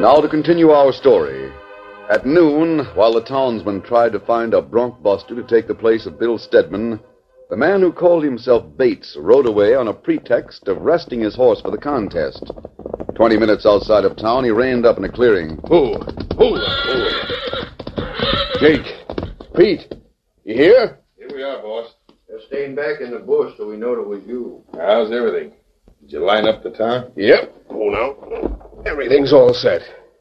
Now to continue our story. At noon, while the townsmen tried to find a bronc buster to take the place of Bill Stedman, the man who called himself Bates rode away on a pretext of resting his horse for the contest. 20 minutes outside of town, he reined up in a clearing. Who? Jake. Pete. You here? Here we are, boss. They're staying back in the bush so we know it was you. How's everything? Did you line up the town? Yep. Oh, no. Everything's all set.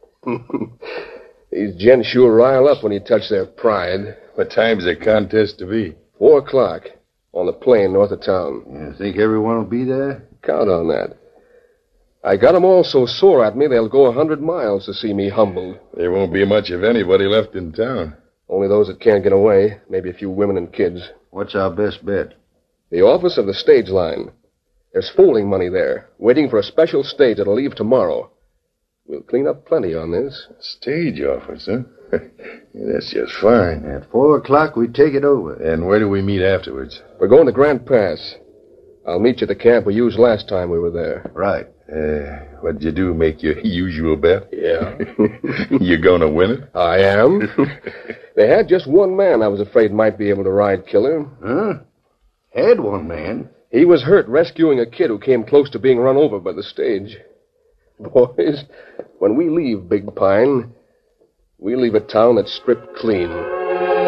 These gents sure rile up when you touch their pride. What time's the contest to be? 4 o'clock on the plain north of town. You think everyone will be there? Count on that. I got 'em all so sore at me they'll go 100 miles to see me humbled. There won't be much of anybody left in town. Only those that can't get away. Maybe a few women and kids. What's our best bet? The office of the stage line. There's folding money there, waiting for a special stage that'll leave tomorrow. We'll clean up plenty on this. Stage office, huh? That's just fine. At 4 o'clock, we take it over. And where do we meet afterwards? We're going to Grant Pass. I'll meet you at the camp we used last time we were there. Right. What'd you do, make your usual bet? Yeah. You gonna win it? I am. They had just one man I was afraid might be able to ride Killer. Huh? Had one man. He was hurt rescuing a kid who came close to being run over by the stage. Boys, when we leave Big Pine, we leave a town that's stripped clean.